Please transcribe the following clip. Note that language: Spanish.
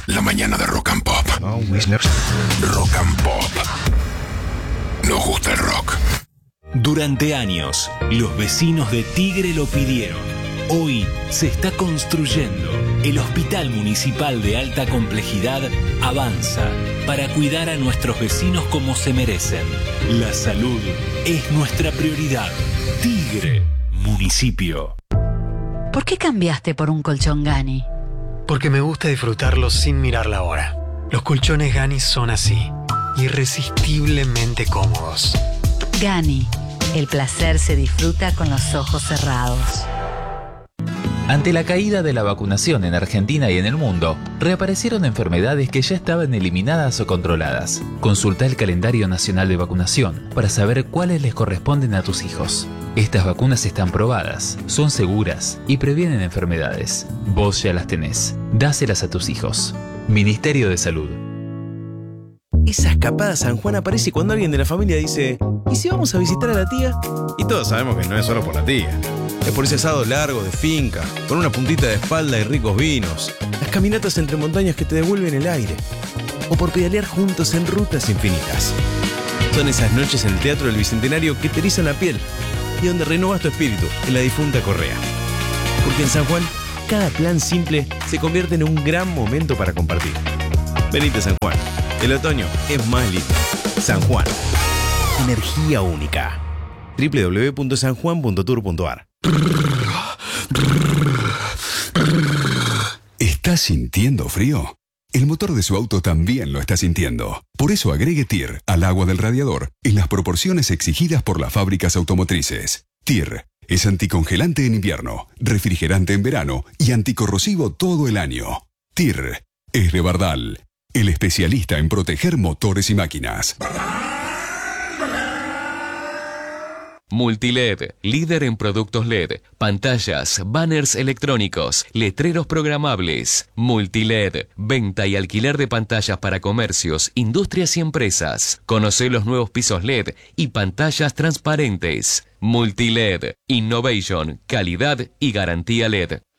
La mañana de Rock and Pop. Oh, Wisner. Rock and Pop. Nos gusta el rock. Durante años, los vecinos de Tigre lo pidieron. Hoy se está construyendo. El Hospital Municipal de Alta Complejidad avanza para cuidar a nuestros vecinos como se merecen. La salud es nuestra prioridad. Tigre, municipio. ¿Por qué cambiaste por un colchón Gani? Porque me gusta disfrutarlo sin mirar la hora. Los colchones Gani son así, irresistiblemente cómodos. Gani, el placer se disfruta con los ojos cerrados. Ante la caída de la vacunación en Argentina y en el mundo, reaparecieron enfermedades que ya estaban eliminadas o controladas. Consulta el calendario nacional de vacunación para saber cuáles les corresponden a tus hijos. Estas vacunas están probadas, son seguras y previenen enfermedades. Vos ya las tenés. Dáselas a tus hijos. Ministerio de Salud. Esa escapada a San Juan aparece cuando alguien de la familia dice: ¿y si vamos a visitar a la tía? Y todos sabemos que no es solo por la tía. Es por ese asado largo de finca, con una puntita de espalda y ricos vinos. Las caminatas entre montañas que te devuelven el aire. O por pedalear juntos en rutas infinitas. Son esas noches en el Teatro del Bicentenario que te erizan la piel y donde renovas tu espíritu en la difunta Correa. Porque en San Juan, cada plan simple se convierte en un gran momento para compartir. Venite a San Juan. El otoño es más lindo. San Juan. Energía única. www.sanjuan.tour.ar. ¿Estás sintiendo frío? El motor de su auto también lo está sintiendo. Por eso agregue TIR al agua del radiador en las proporciones exigidas por las fábricas automotrices. TIR es anticongelante en invierno, refrigerante en verano y anticorrosivo todo el año. TIR es de Bardal, el especialista en proteger motores y máquinas. Multiled, líder en productos LED, pantallas, banners electrónicos, letreros programables. Multiled, venta y alquiler de pantallas para comercios, industrias y empresas. Conoce los nuevos pisos LED y pantallas transparentes. Multiled, innovation, calidad y garantía LED.